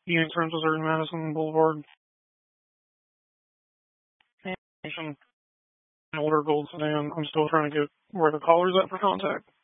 Phoenix Rentals are in Madison Boulevard. And order gold today. I'm still trying to get where the caller's at for contact.